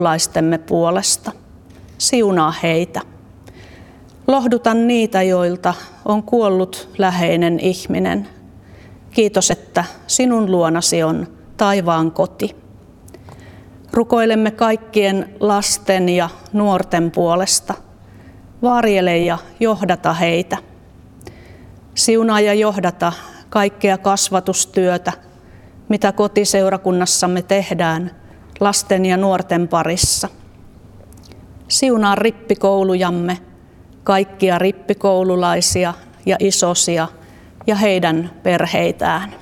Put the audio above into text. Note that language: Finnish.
laistemme puolesta. Siunaa heitä. Lohduta niitä, joilta on kuollut läheinen ihminen. Kiitos, että sinun luonasi on taivaan koti. Rukoilemme kaikkien lasten ja nuorten puolesta. Varjele ja johdata heitä. Siunaa ja johdata kaikkea kasvatustyötä, mitä kotiseurakunnassamme tehdään lasten ja nuorten parissa. Siunaa rippikoulujamme, kaikkia rippikoululaisia ja isosia ja heidän perheitään.